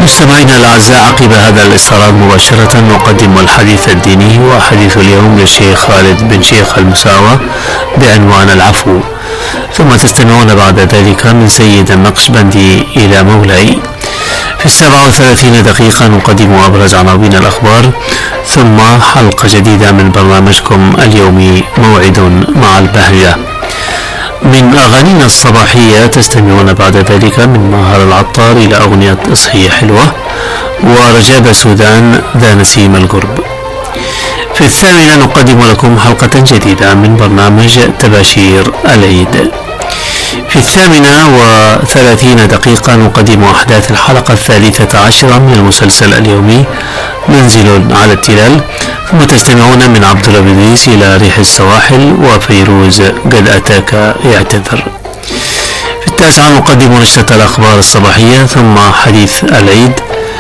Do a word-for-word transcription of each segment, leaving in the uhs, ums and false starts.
مستمعينا الأعزاء، عقب هذا الاستعراض مباشرة نقدم الحديث الديني وحديث اليوم للشيخ خالد بن شيخ المساوى بعنوان العفو، ثم تستمعون بعد ذلك من سيد النقشبندي إلى مولاي. في السبعة وثلاثين دقيقة نقدم أبرز عناوين الأخبار، ثم حلقة جديدة من برنامجكم اليومي موعد مع البهجة. من أغانينا الصباحية تستمعون بعد ذلك من ماهر العطار إلى أغنية اصحي حلوة، ورجاب السودان ذا نسيم القرب. في الثامنة نقدم لكم حلقة جديدة من برنامج تباشير العيد. في الثامنة وثلاثين دقيقة نقدم أحداث الحلقة الثالثة عشرة من المسلسل اليومي منزل على التلال، ثم تستمعون من عبد العزيز إلى ريح السواحل وفيروز قد أتاك يعتذر. في التاسعة نقدم نشرة الأخبار الصباحية ثم حديث العيد،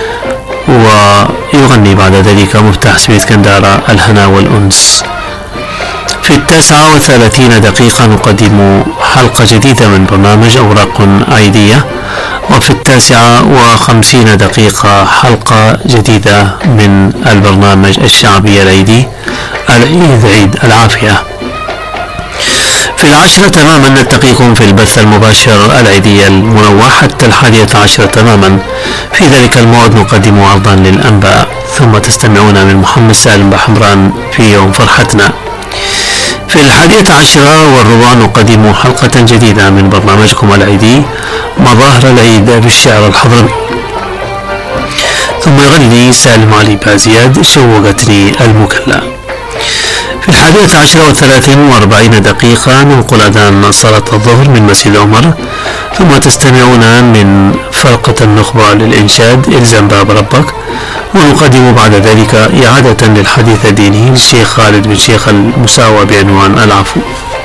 ويغني بعد ذلك مفتاح سويت كندارة الهنا والأنس. في التاسعة وثلاثين دقيقة نقدم حلقة جديدة من برنامج أوراق عيدية، وفي التاسعة وخمسين دقيقة حلقة جديدة من البرنامج الشعبي العيدي العيد عيد العافية. في العاشرة تماما نلتقيكم في البث المباشر العيدي المنوع حتى الحادية عشرة تماما. في ذلك الموعد نقدم عرضا للأنباء، ثم تستمعون من محمد سالم بحمران في يوم فرحتنا. في الحادية عشرة والربع نقدم حلقة جديدة من برنامجكم العيدي مظاهر العيد بالشعر الحضرمي، ثم يغني سالم علي بازياد شوقتني المكلا. في الحادية عشرة وثلاثين وأربعين دقيقة ننقل أذان صلاة الظهر من مسجد عمر، ثم تستمعون من فرقة النخبة للإنشاد إلزم باب ربك، ونقدم بعد ذلك إعادة للحديث الديني للشيخ خالد بن شيخ المساوى بعنوان العفو.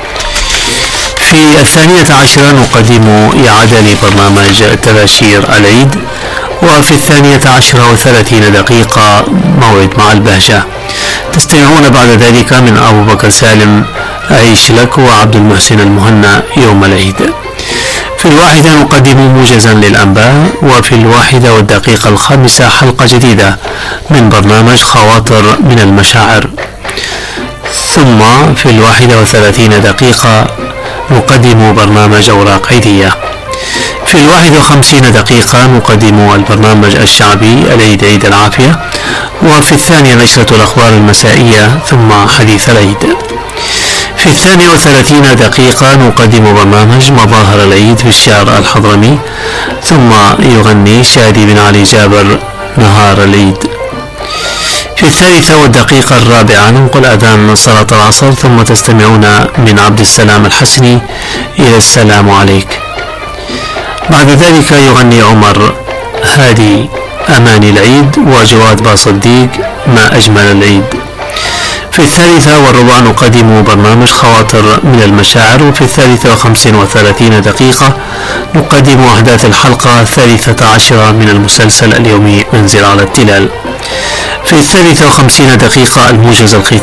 في الثانية عشرة نقدم إعادة لبرنامج تباشير العيد، وفي الثانية عشرة وثلاثين دقيقة موعد مع البهجة. تستمعون بعد ذلك من أبو بكر سالم عيش لك وعبد المحسن المهنا يوم العيد. في الواحدة نقدم موجزا للأنباء، وفي الواحدة والدقيقة الخامسة حلقة جديدة من برنامج خواطر من المشاعر. ثم في الواحدة وثلاثين دقيقة نقدم برنامج أوراق عيدية. في الواحدة وخمسين دقيقة نقدم البرنامج الشعبي العيد عيد العافية، وفي الثانية نشرة الأخبار المسائية ثم حديث العيد. في الثانية وثلاثين دقيقة نقدم برنامج مظاهر العيد في الشعر الحضرمي، ثم يغني شادي بن علي جابر نهار العيد. في الثالثة والدقيقة الرابعة ننقل أذان صلاة العصر، ثم تستمعون من عبد السلام الحسني إلى السلام عليك. بعد ذلك يغني عمر هادي أماني العيد، وجواد باصديق ما أجمل العيد. في الثالثة والربع نقدم برنامج خواطر من المشاعر، وفي الثالثة وخمسين وثلاثين دقيقة نقدم أحداث الحلقة الثالثة عشرة من المسلسل اليومي منزل على التلال. في الثالثة وخمسين دقيقة الموجز الختامي